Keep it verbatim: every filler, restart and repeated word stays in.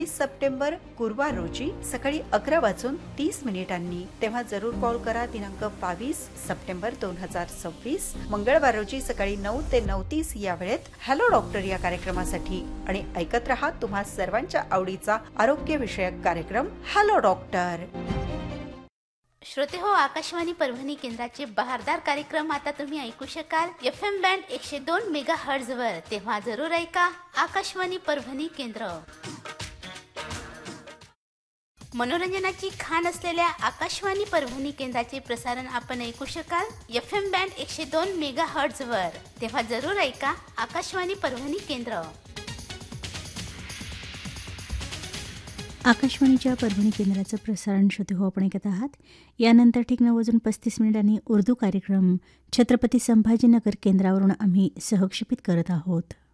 वीस सप्टेंबर गुरुवार रोजी सकाळी अकरा वाजून तीस मिनिटांनी, तेव्हा जरूर कॉल करा. दिनांक बावीस सप्टेंबर दोन हजार सव्वीस मंगळवार रोजी सकाळी नऊ ते नऊ तीस या वेळेत हॅलो डॉक्टर या कार्यक्रमासाठी. आणि ऐकत रहा तुम्हा सर्वांच्या आवडीचा आरोग्य विषयक कार्यक्रम हॅलो डॉक्टर. श्रोते हो, आकाशवाणी परभणी केंद्राचे बहारदार कार्यक्रम आता तुम्ही ऐकू शकाल एफ एम बँड एकशे दोन मेगा हर्ट्झ वर. तेव्हा जरूर ऐका आकाशवाणी परभणी केंद्र. मनोरंजनाची खाण असलेल्या आकाशवाणी परभणी केंद्राचे प्रसारण आपण ऐकू शकाल एफ एम बँड एकशे दोन मेगा हर्ट्झ वर. तेव्हा जरूर ऐका आकाशवाणी परभणी केंद्र. आकाशवाणीच्या परभणी केंद्राचं प्रसारण श्रोते हो आपण ऐकत आहात. यानंतर ठीक नऊ वाजून पस्तीस मिनिटांनी उर्दू कार्यक्रम छत्रपती संभाजीनगर केंद्रावरून आम्ही सहक्षेपित करत आहोत.